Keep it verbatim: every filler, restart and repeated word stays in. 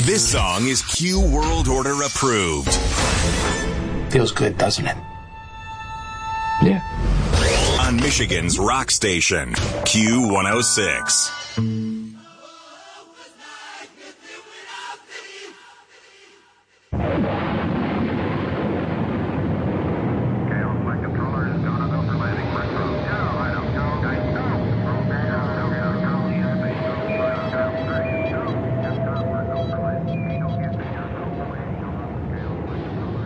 This song is Q World Order approved. Feels good, doesn't it? Yeah. On Michigan's rock station, Q one oh six.